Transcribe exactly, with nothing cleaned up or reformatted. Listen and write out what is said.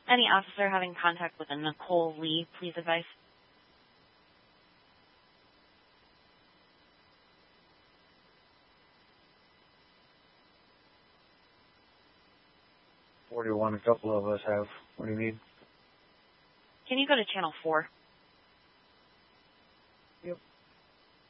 Any officer having contact with a Nicole Lee, please advise. forty-one, a couple of us have. What do you need? Can you go to channel four?